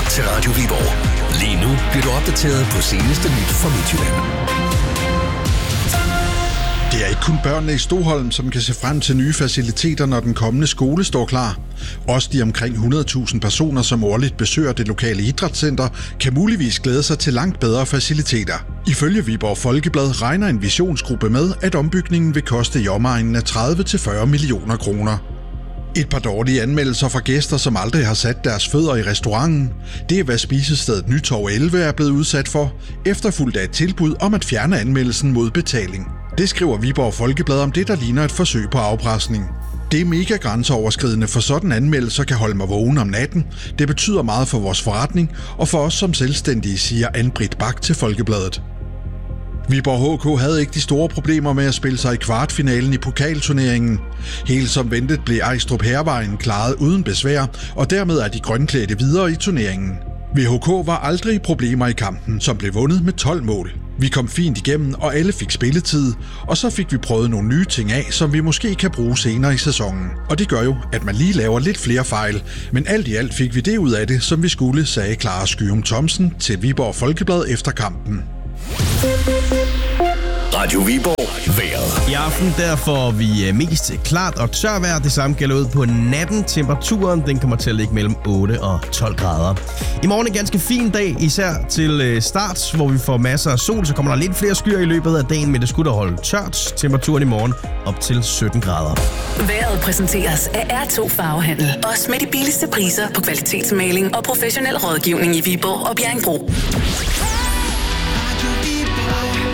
til Radio Viborg. Lige nu bliver du opdateret på seneste nyt fra Midtjylland. Det er ikke kun børnene i Stoholm, som kan se frem til nye faciliteter, når den kommende skole står klar. Også de omkring 100.000 personer, som årligt besøger det lokale idrætscenter, kan muligvis glæde sig til langt bedre faciliteter. Ifølge Viborg Folkeblad regner en visionsgruppe med, at ombygningen vil koste i omegnen af 30-40 millioner kroner. Et par dårlige anmeldelser fra gæster, som aldrig har sat deres fødder i restauranten. Det er, hvad spisestedet Nytorv 11 er blevet udsat for, efterfulgt af et tilbud om at fjerne anmeldelsen mod betaling. Det skriver Viborg Folkeblad om det, der ligner et forsøg på afpresning. Det er mega grænseoverskridende, for sådan anmeldelser kan holde mig vågen om natten. Det betyder meget for vores forretning og for os som selvstændige, siger Ann-Britt Bak til Folkebladet. Viborg HK havde ikke de store problemer med at spille sig i kvartfinalen i pokalturneringen. Helt som ventet blev Ejstrup Hærvejen klaret uden besvær, og dermed er de grønklædte videre i turneringen. Ved HK var aldrig problemer i kampen, som blev vundet med 12 mål. Vi kom fint igennem, og alle fik spilletid, og så fik vi prøvet nogle nye ting af, som vi måske kan bruge senere i sæsonen. Og det gør jo, at man lige laver lidt flere fejl, men alt i alt fik vi det ud af det, som vi skulle, sagde Clara Skyum Thomsen til Viborg Folkeblad efter kampen. Radio Viborg vejret. I aften der får vi mest klart og tørvejr. Det samme gælder ud på natten. Temperaturen den kommer til at ligge mellem 8 og 12 grader. I morgen en ganske fin dag, især til start, hvor vi får masser af sol. Så kommer der lidt flere skyer i løbet af dagen, men det skulle da holde tørt. Temperaturen i morgen op til 17 grader. Vejret præsenteres af R2 Farvehandel. Også med de billigste priser på kvalitetsmaling og professionel rådgivning i Viborg og Bjerringbro.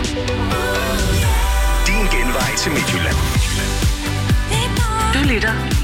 Din genvej til Midtjylland. Du lytter